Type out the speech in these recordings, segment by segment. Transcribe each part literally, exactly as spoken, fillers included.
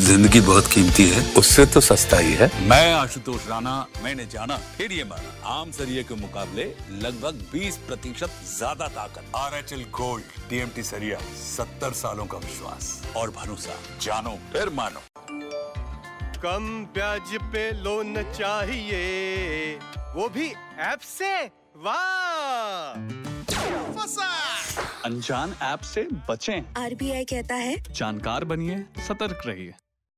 जिंदगी बहुत कीमती है, उससे तो सस्ता ही है। मैं आशुतोष राणा, मैंने जाना फिर ये माना, आम सरिये के मुकाबले लगभग बीस प्रतिशत ज्यादा ताकत। आर एच एल गोल्ड टीएमटी सरिया, सत्तर सालों का विश्वास और भरोसा, जानो फिर मानो। कम ब्याज पे लोन चाहिए, वो भी ऐप से। वाह, अनजान ऐप से बचें। आरबीआई कहता है जानकार बनिए, सतर्क रहिए।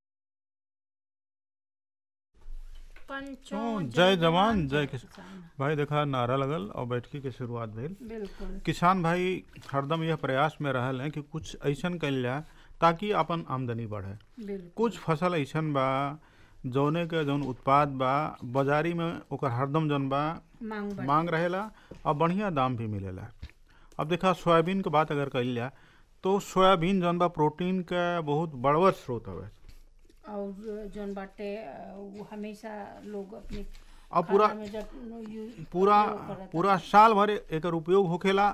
जय जवान जय किसान भाई, देखा नारा लगल और बैठकी के शुरुआत भेल। बिल्कुल किसान भाई हरदम यह प्रयास में रहल हैं कि कुछ ऐसन कल जाए ताकि अपन आमदनी बढ़े। कुछ फसल ऐसन बा जौने के जौन उत्पाद बा बाजारी में ओकर हरदम जौन बा मांग, मांग रहेला और बढ़िया दाम भी मिलेला। अब देखा सोयाबीन के बात अगर कल जाए तो सोयाबीन जौन बा प्रोटीन का बहुत बड़वर स्रोत हवे और जौन बाटे वो हमेशा लोग अपनी और पूरा पूरा पूरा साल भर एकर उपयोग होखेला।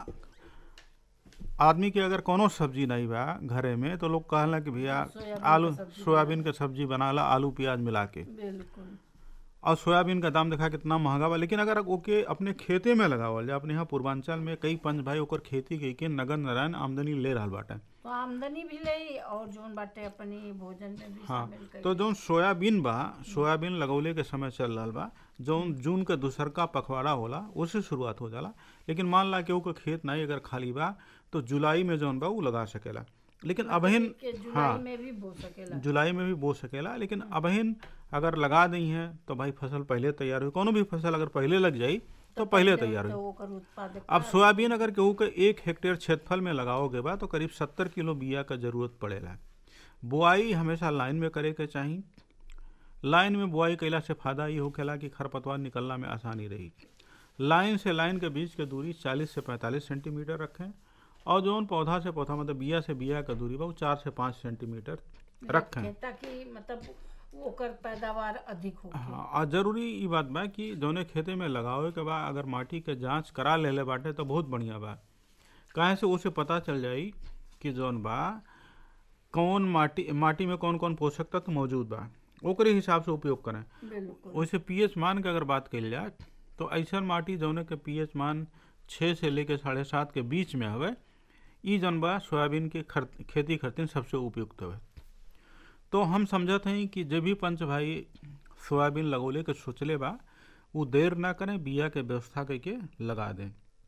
आदमी के अगर कोनो सब्जी नहीं बा घरे में तो लोग कहला कि भैया आलू सोयाबीन के सब्जी बनाला, आलू प्याज मिला के। बिल्कुल। और सोयाबीन का दाम देखा कितना महंगा बा, लेकिन अगर ओके अपने खेते में लगावल जाए, अपने यहाँ पूर्वांचल में कई पंच भाई ओकर खेती के के नगर नारायण आमदनी ले रहा बाटे, तो आमदनी भी ले और जौन बाटे अपनी भोजन में भी हाँ। शामिल तो जौन सोयाबीन बा, सोयाबीन लगौले के समय चल रहा बा, जौन जून के दूसरका पखवाड़ा होला उससे शुरुआत हो जाला। लेकिन मान ला के ओकर खेत नहीं अगर खाली बा तो जुलाई में जौन बा वो लगा सकेला। लेकिन अबहिन हाँ में भी बो सकेला, जुलाई में भी बो सकेला। लेकिन अबहिन अगर लगा दी है तो भाई फसल पहले तैयार हुई। कोनो भी फसल अगर पहले लग जाई तो पहले तैयार हुई। अब सोयाबीन अगर केहू के एक हेक्टेयर क्षेत्रफल में लगाओगे बा तो करीब सत्तर किलो बिया का जरूरत पड़ेला। बुआई हमेशा लाइन में करे के चाहिए। लाइन में बुआई कैला से फायदा ये होखेला कि खरपतवार निकलना में आसानी रही। लाइन से लाइन के बीच के दूरी चालीस से पैंतालीस सेंटीमीटर रखें और जौन पौधा से पौधा मतलब बिया से बिया का दूरी बा वो चार से पाँच सेंटीमीटर रखें ताकि मतलब ओकर पैदावार अधिक हो। हाँ, और जरूरी ये बात बा कि जौने खेते में लगावे के बाद अगर माटी के जांच करा लेले बाटे तो बहुत बढ़िया बा। काहे से उसे पता चल जाई कि जौन बा कौन माटी माटी में कौन कौन पोषक तत्व मौजूद बा, ओकरे हिसाब से उपयोग करें। वैसे पीएच मान के अगर बात कल जाए तो ऐसा माटी जौने के पीएच मान छः से लेकर साढ़े सात के बीच में हवे, ई जौन बा सोयाबीन के खर खेती खातिर सबसे उपयुक्त हवे। तो हम समझते हैं कि जे भी पंच भाई सोयाबीन लगौले के सोचले बा वो देर ना करें, बिया के व्यवस्था करके लगा दें।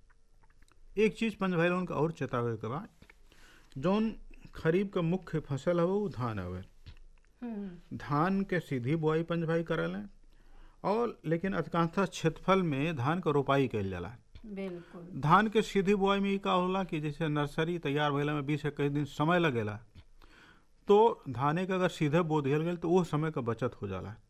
एक चीज़ पंच भाई लोगन का और चेतावे के बाद, जौन खरीफ का मुख्य फसल हवे वो धान हवे। धान के सीधी बुआई पंच भाई करल हैं और लेकिन अधिकांशतः क्षेत्रफल में धान का रोपाई कइल जाला। बिल्कुल। धान के सीधी बुआई में का होला कि जैसे नर्सरी तैयार भइला में बीस इक्कीस दिन समय लगेला, तो धाने का अगर सीधे बो दिहल गया तो वो समय का बचत हो जाला।